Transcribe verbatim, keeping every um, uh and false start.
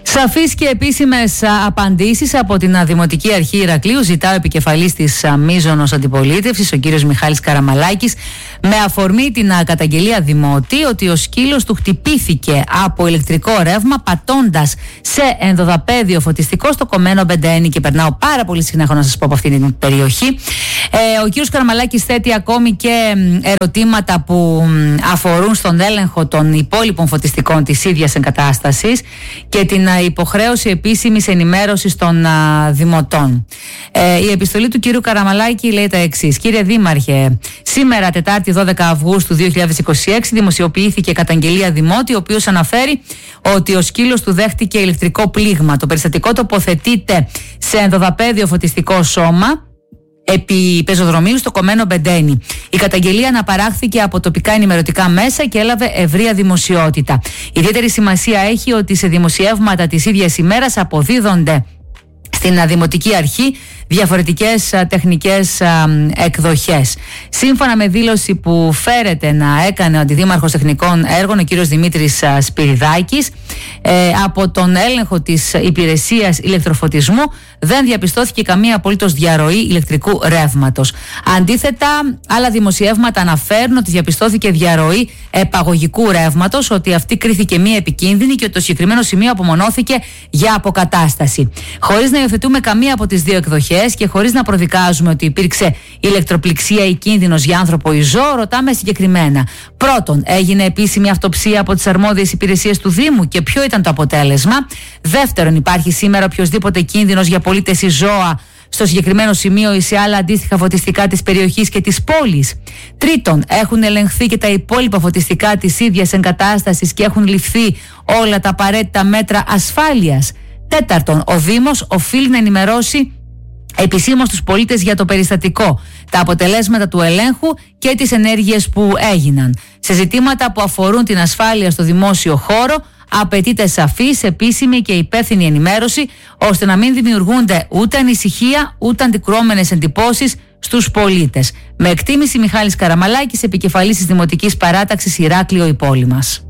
Σαφείς και επίσημες απαντήσεις από την Δημοτική Αρχή Ηρακλείου ζητά ο επικεφαλής της μείζωνος αντιπολίτευσης, ο κύριος Μιχάλης Καραμαλάκης, με αφορμή την καταγγελία Δημότη ότι ο σκύλος του χτυπήθηκε από ηλεκτρικό ρεύμα πατώντας σε ενδοδαπέδιο φωτιστικό στο κομμένο Μπεντένι. Και περνάω πάρα πολύ συχνά, έχω να σας πω, από αυτήν την περιοχή. Ε, ο κύριος Καραμαλάκης θέτει ακόμη και ερωτήματα που αφορούν στον έλεγχο των υπόλοιπων φωτιστικών της ίδιας εγκατάστασης και την υποχρέωση επίσημης ενημέρωσης των α, δημοτών. Ε, η επιστολή του κύριου Καραμαλάκη λέει τα εξής. Κύριε Δήμαρχε, σήμερα Τετάρτη δώδεκα Αυγούστου δύο χιλιάδες είκοσι έξι δημοσιοποιήθηκε καταγγελία Δημότη, ο οποίος αναφέρει ότι ο σκύλος του δέχτηκε ηλεκτρικό πλήγμα. Το περιστατικό τοποθετείται σε ενδοδαπέδιο φωτιστικό σώμα επί πεζοδρομίου στο κομμένο Μπεντένι. Η καταγγελία αναπαράχθηκε από τοπικά ενημερωτικά μέσα και έλαβε ευρεία δημοσιότητα. Ιδιαίτερη σημασία έχει ότι σε δημοσιεύματα της ίδιας ημέρας αποδίδονται στην Δημοτική Αρχή διαφορετικές α, τεχνικές α, εκδοχές. Σύμφωνα με δήλωση που φέρεται να έκανε ο Αντιδήμαρχος Τεχνικών Έργων, ο κύριος Δημήτρης α, Σπυριδάκης, ε, από τον έλεγχο της υπηρεσίας ηλεκτροφωτισμού δεν διαπιστώθηκε καμία απολύτως διαρροή ηλεκτρικού ρεύματος. Αντίθετα, άλλα δημοσιεύματα αναφέρουν ότι διαπιστώθηκε διαρροή επαγωγικού ρεύματος, ότι αυτή κρίθηκε μη επικίνδυνη και ότι το συγκεκριμένο σημείο απομονώθηκε για αποκατάσταση. Χωρίς να υιοθετούμε καμία από τις δύο εκδοχές και χωρίς να προδικάζουμε ότι υπήρξε ηλεκτροπληξία ή κίνδυνος για άνθρωπο ή ζώο, ρωτάμε συγκεκριμένα. Πρώτον, έγινε επίσημη αυτοψία από τις αρμόδιες υπηρεσίες του Δήμου και ποιο ήταν το αποτέλεσμα? Δεύτερον, υπάρχει σήμερα οποιοσδήποτε κίνδυνος για πολίτες ή ζώα στο συγκεκριμένο σημείο ή σε άλλα αντίστοιχα φωτιστικά της περιοχής και της πόλης? Τρίτον, έχουν ελεγχθεί και τα υπόλοιπα φωτιστικά της ίδιας εγκατάστασης και έχουν ληφθεί όλα τα απαραίτητα μέτρα ασφάλειας? Τέταρτον, ο Δήμος οφείλει να ενημερώσει επισήμως τους πολίτες για το περιστατικό, τα αποτελέσματα του ελέγχου και τις ενέργειες που έγιναν. Σε ζητήματα που αφορούν την ασφάλεια στο δημόσιο χώρο, απαιτείται σαφής, επίσημη και υπεύθυνη ενημέρωση, ώστε να μην δημιουργούνται ούτε ανησυχία ούτε αντικρουόμενες εντυπώσεις στους πολίτες. Με εκτίμηση, Μιχάλης Καραμαλάκης, επικεφαλής της Δημοτικής Παράταξης Ηράκλειο, η πόλη μας.